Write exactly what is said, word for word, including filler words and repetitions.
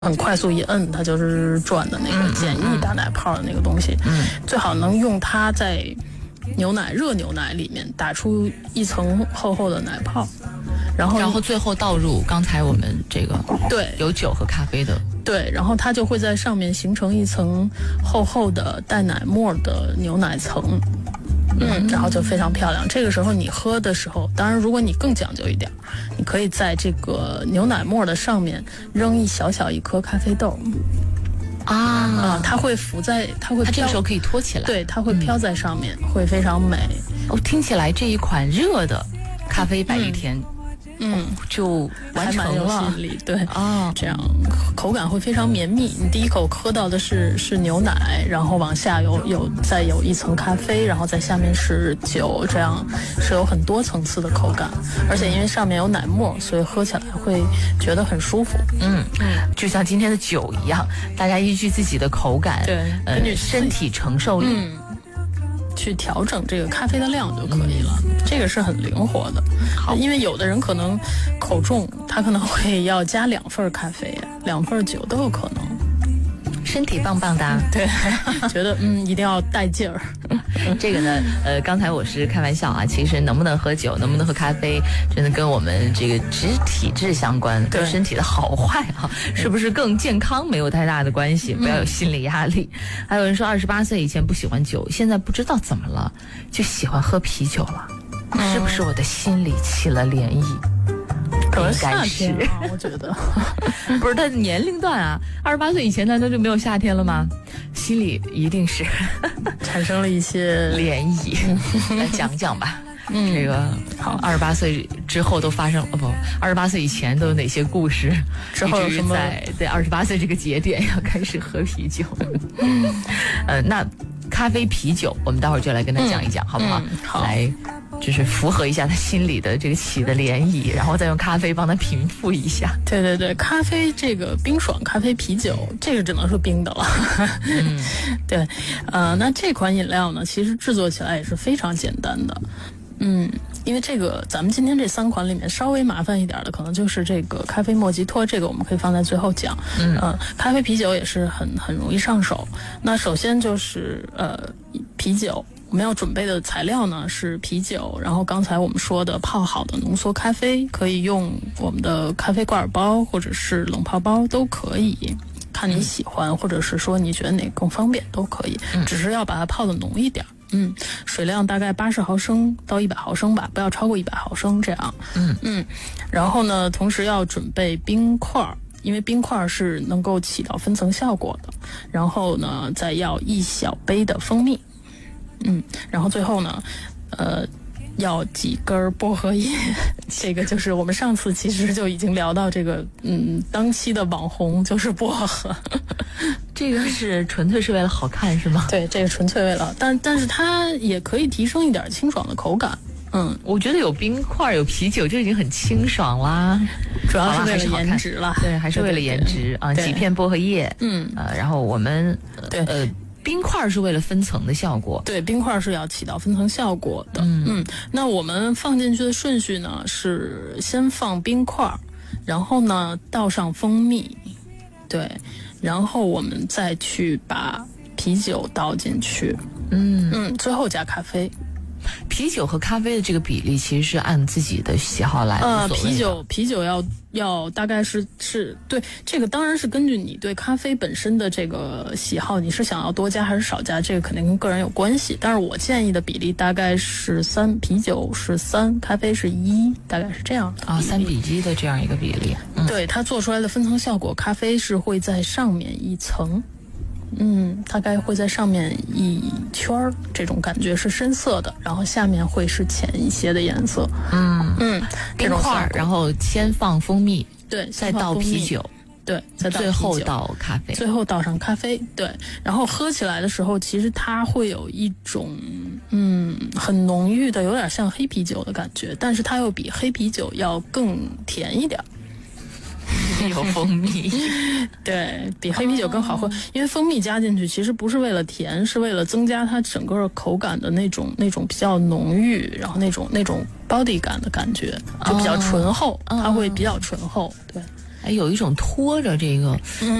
很快速一摁，它就是转的那个简易打奶泡的那个东西。嗯，最好能用它在牛奶热牛奶里面打出一层厚厚的奶泡，然后然后最后倒入刚才我们这个对有酒和咖啡的对，然后它就会在上面形成一层厚厚的带奶沫的牛奶层。嗯，然后就非常漂亮。这个时候你喝的时候，当然如果你更讲究一点，你可以在这个牛奶沫的上面扔一小小一颗咖啡豆。 啊啊，它会浮在，它会它这个时候可以托起来， 对，它会飘在上面，嗯、会非常美。 哦，听起来这一款热的咖啡百利甜。嗯嗯， 就完成了， 还蛮有吸引力，对啊、 哦， 这样口感会非常绵密。你第一口喝到的是是牛奶，然后往下有有再有一层咖啡，然后在下面是酒，这样是有很多层次的口感。而且因为上面有奶沫，所以喝起来会觉得很舒服。 嗯嗯，就像今天的酒一样，大家依据自己的口感， 对， 呃，根据身体承受力。 嗯，去调整这个咖啡的量就可以了，嗯、这个是很灵活的。好，因为有的人可能口重，他可能会要加两份咖啡、两份酒都有可能。 身体棒棒哒， 对，觉得嗯一定要带劲儿。 这个呢，呃，刚才我是开玩笑啊，其实能不能喝酒，能不能喝咖啡，真的跟我们这个只体质相关，跟身体的好坏啊，是不是更健康没有太大的关系，不要有心理压力。嗯、还有人说，二十八岁以前不喜欢酒，现在不知道怎么了，就喜欢喝啤酒了，嗯、是不是我的心里起了涟漪？ 可能夏天啊，我觉得不是他的年龄段啊，二十八岁以前难道就没有夏天了吗？心里一定是产生了一些涟漪。来讲讲吧， 嗯， 这个好，二十八岁之后都发生哦不，二十八岁以前都有哪些故事？ 之后有什么在在二十八岁这个节点要开始喝啤酒？呃，那咖啡、啤酒，我们待会儿就来跟他讲一讲，嗯、好不好？ 嗯、好， 来。就是符合一下他心里的这个起的涟漪，然后再用咖啡帮他平复一下。 对对对，咖啡这个冰爽咖啡啤酒，这个只能说冰的了。嗯，对，呃，那这款饮料呢，其实制作起来也是非常简单的。嗯，因为这个咱们今天这三款里面稍微麻烦一点的，可能就是这个咖啡莫吉托，这个我们可以放在最后讲。嗯，呃、咖啡啤酒也是很很容易上手。那首先就是呃啤酒。我们要准备的材料呢是啤酒，然后刚才我们说的泡好的浓缩咖啡，可以用我们的咖啡罐包或者是冷泡包都可以，看你喜欢，嗯、或者是说你觉得哪个更方便都可以，嗯、只是要把它泡的浓一点。嗯，水量大概八十毫升到一百毫升吧，不要超过一百毫升这样。嗯嗯，然后呢，同时要准备冰块。因为冰块是能够起到分层效果的，然后呢，再要一小杯的蜂蜜。嗯，然后最后呢，呃，要几根薄荷叶，这个就是我们上次其实就已经聊到这个，嗯，当期的网红就是薄荷。 这个是纯粹是为了好看是吗？ 对，这个纯粹为了，但但是它也可以提升一点清爽的口感。嗯， 我觉得有冰块有啤酒就已经很清爽啦， 主要是为了颜值啦。 对，还是为了颜值啊，几片薄荷叶， 嗯， 呃，然后我们对呃。冰块是为了分层的效果， 对，冰块是要起到分层效果的。嗯, 嗯那我们放进去的顺序呢是先放冰块，然后呢倒上蜂蜜，对，然后我们再去把啤酒倒进去，嗯嗯，最后加咖啡。 啤酒和咖啡的这个比例其实是按自己的喜好来。 呃，啤酒啤酒要要大概是是对这个当然是根据你对咖啡本身的这个喜好，你是想要多加还是少加，这个肯定跟个人有关系。但是我建议的比例大概是三，啤酒是三，咖啡是一，大概是这样的啊，三比一的这样一个比例。嗯、 对，它做出来的分层效果，咖啡是会在上面一层。嗯，大概会在上面一圈儿，这种感觉是深色的，然后下面会是浅一些的颜色。嗯嗯， 冰块，然后先放蜂蜜， 对， 再倒啤酒， 对，再倒最后倒咖啡， 最后倒上咖啡，对，然后喝起来的时候，其实它会有一种嗯很浓郁的，有点像黑啤酒的感觉，但是它又比黑啤酒要更甜一点。 有蜂蜜， 对，比黑啤酒更好喝，哦、因为蜂蜜加进去其实不是为了甜，是为了增加它整个口感的那种那种比较浓郁，然后那种那种 body 感的感觉，就比较醇厚，哦、它会比较醇厚，对。 哎，有一种拖着这个。